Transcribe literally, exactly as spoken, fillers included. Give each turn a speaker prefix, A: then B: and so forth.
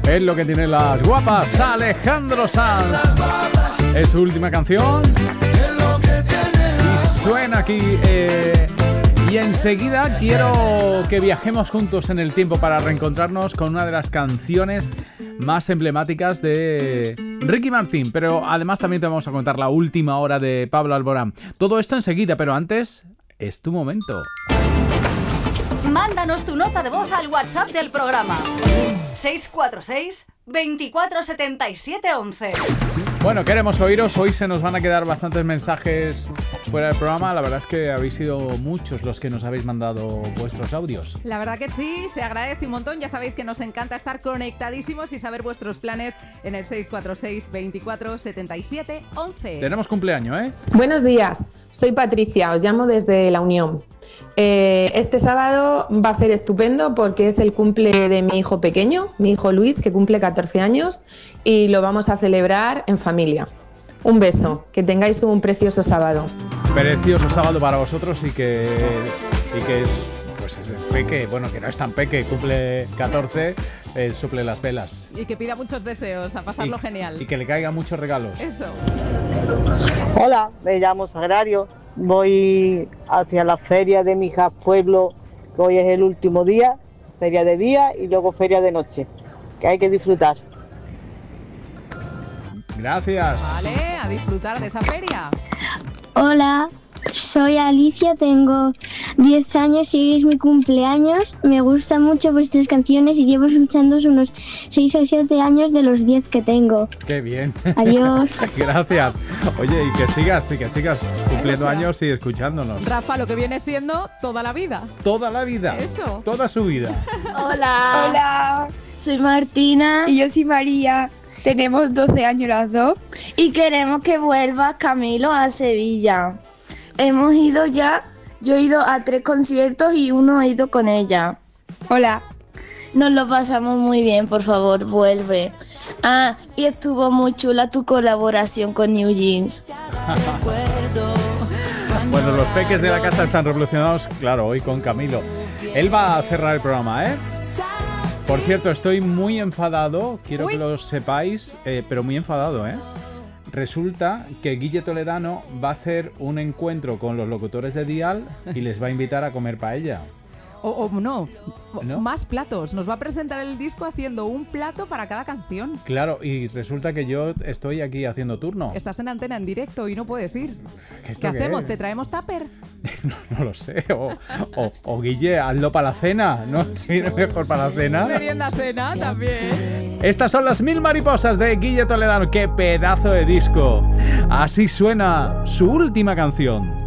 A: Es lo que tienen las guapas. Alejandro Sanz. Es su última canción. Y suena aquí. Eh, y enseguida quiero que viajemos juntos en el tiempo para reencontrarnos con una de las canciones más emblemáticas de Ricky Martin. Pero además también te vamos a contar la última hora de Pablo Alborán. Todo esto enseguida, pero antes es tu momento.
B: Mándanos tu nota de voz al WhatsApp del programa seis cuatro seis, veinticuatro setenta y siete once.
A: Bueno, queremos oíros. Hoy se nos van a quedar bastantes mensajes fuera del programa. La verdad es que habéis sido muchos los que nos habéis mandado vuestros audios.
C: La verdad que sí, se agradece un montón. Ya sabéis que nos encanta estar conectadísimos y saber vuestros planes en el seis cuatro seis, veinticuatro setenta y siete once.
A: Tenemos cumpleaños, ¿eh?
D: Buenos días, soy Patricia, os llamo desde La Unión. Eh, este sábado va a ser estupendo porque es el cumple de mi hijo pequeño, mi hijo Luis, que cumple catorce años, y lo vamos a celebrar en familia. Un beso, que tengáis un precioso sábado.
A: Precioso sábado para vosotros y que, y que es, pues es peque, bueno, que no es tan peque, cumple catorce, eh, suple las velas.
C: Y que pida muchos deseos, a pasarlo
A: y,
C: genial.
A: Y que le caigan muchos regalos.
C: Eso.
E: Hola, me llamo Sagrario. Voy hacia la feria de mi hija pueblo, que hoy es el último día, feria de día y luego feria de noche, que hay que disfrutar.
A: Gracias.
C: Vale, a disfrutar de esa feria.
F: Hola, soy Alicia, tengo diez años y hoy es mi cumpleaños. Me gustan mucho vuestras canciones y llevo escuchándoos unos seis o siete años de los diez que tengo.
A: Qué bien.
F: Adiós.
A: Gracias. Oye, y que sigas, y que sigas cumpliendo años y escuchándonos.
C: Rafa, lo que viene siendo toda la vida.
A: Toda la vida.
C: Eso.
A: Toda su vida.
G: Hola.
H: Hola.
G: Soy Martina.
H: Y yo soy María. Tenemos doce años las dos.
G: Y queremos que vuelva Camilo a Sevilla. Hemos ido ya, yo he ido a tres conciertos y uno he ido con ella.
H: Hola.
G: Nos lo pasamos muy bien, por favor, vuelve. Ah, y estuvo muy chula tu colaboración con New Jeans.
A: Bueno, los peques de la casa están revolucionados, claro, hoy con Camilo. Él va a cerrar el programa, ¿eh? Por cierto, estoy muy enfadado, quiero Uy. que lo sepáis, eh, pero muy enfadado, ¿eh? Resulta que Guille Toledano va a hacer un encuentro con los locutores de Dial y les va a invitar a comer paella.
C: O, o no,
A: ¿No?
C: más platos. Nos va a presentar el disco haciendo un plato para cada canción.
A: Claro, y resulta que yo estoy aquí haciendo turno.
C: Estás en antena en directo y no puedes ir. ¿Qué, ¿Qué hacemos? ¿Te traemos tupper?
A: No, no lo sé. O, o, o Guille, hazlo para la cena, ¿no? Sí, mejor para la cena.
C: Merienda cena también.
A: Estas son las Mil Mariposas de Guille Toledano. ¡Qué pedazo de disco! Así suena su última canción.